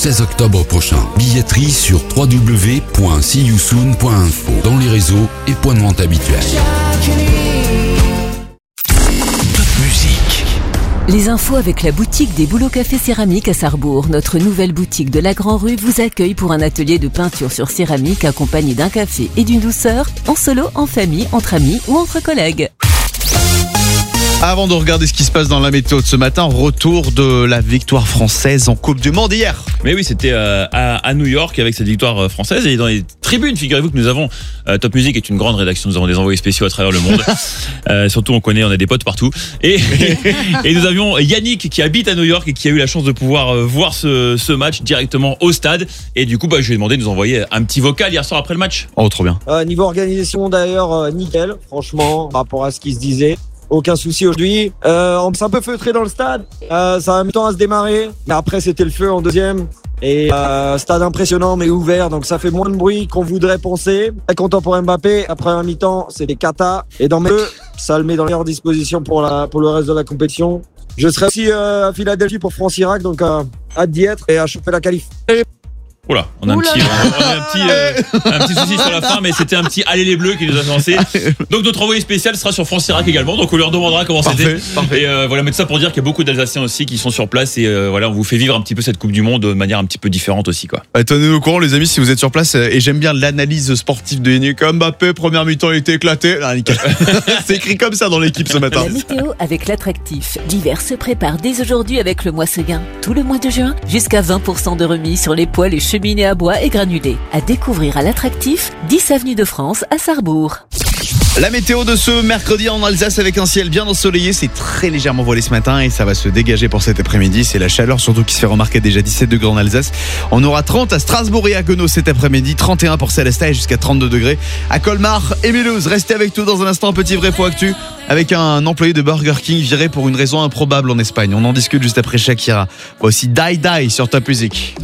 16 octobre prochain. Billetterie sur www.seeyousoon.info dans les réseaux et points de vente habituels. Top musique. Les infos avec la boutique des Bouleaux Café Céramique à Sarrebourg. Notre nouvelle boutique de la Grand Rue vous accueille pour un atelier de peinture sur céramique accompagné d'un café et d'une douceur, en solo, en famille, entre amis ou entre collègues. Avant de regarder ce qui se passe dans la météo de ce matin, retour de la victoire française en Coupe du Monde hier. Mais oui, c'était à New York avec cette victoire française. Et dans les tribunes, figurez-vous que nous avons Top Music est une grande rédaction. Nous avons des envoyés spéciaux à travers le monde. Surtout, on a des potes partout. Et nous avions Yannick qui habite à New York et qui a eu la chance de pouvoir voir ce match directement au stade. Et du coup, je lui ai demandé de nous envoyer un petit vocal hier soir après le match. Oh, trop bien. Niveau organisation d'ailleurs, nickel. Franchement, par rapport à ce qui se disait. Aucun souci aujourd'hui. On s'est un peu feutré dans le stade. Ça a mis du temps à se démarrer. Mais après, c'était le feu en deuxième. Et stade impressionnant mais ouvert. Donc ça fait moins de bruit qu'on voudrait penser. Très content pour Mbappé. Après un mi-temps, c'est des katas. Et dans mes deux, ça le met dans les meilleures dispositions pour le reste de la compétition. Je serai aussi à Philadelphie pour France-Irak. Donc hâte d'y être et à choper la qualif. Oula, on a un petit souci sur la fin, mais c'était un petit allez les bleus qui nous a lancé. Donc notre envoyé spécial sera sur France-Irak également, donc on leur demandera comment c'était. Parfait. Et voilà, mais tout ça pour dire qu'il y a beaucoup d'Alsaciens aussi qui sont sur place et voilà, on vous fait vivre un petit peu cette Coupe du Monde de manière un petit peu différente aussi, quoi. Tenez-nous au courant les amis si vous êtes sur place, et j'aime bien l'analyse sportive de Yannick. Mbappé, première mi-temps il était éclaté. Ah, nickel. C'est écrit comme ça dans l'équipe ce matin. La météo avec l'attractif. L'hiver se prépare dès aujourd'hui avec le mois Seguin. Tout le mois de juin, jusqu'à 20% de remise sur les poêles et cheminées à bois et granulés. À découvrir à l'attractif, 10 avenue de France à Sarrebourg. La météo de ce mercredi en Alsace avec un ciel bien ensoleillé, c'est très légèrement voilé ce matin et ça va se dégager pour cet après-midi. C'est la chaleur surtout qui se fait remarquer, déjà 17 degrés en Alsace. On aura 30 à Strasbourg et à Gounod cet après-midi, 31 pour Célestat et jusqu'à 32 degrés à Colmar et Mulhouse. Restez avec nous dans un instant, petit vrai faux actu avec un employé de Burger King viré pour une raison improbable en Espagne. On en discute juste après Shakira. Voici Die Die sur Top Music.